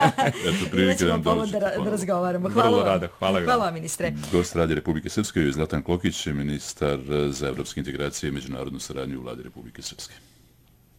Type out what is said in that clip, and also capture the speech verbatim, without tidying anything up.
Imaćemo povod da, da razgovaramo. Hvala Vrlo vam. rada. Hvala, Hvala vam, ministre. Gost Radi Republike Srpske je Zlatan Klokić, ministar za evropske integracije i međunarodnu saradnju u Vladi Republike Srpske.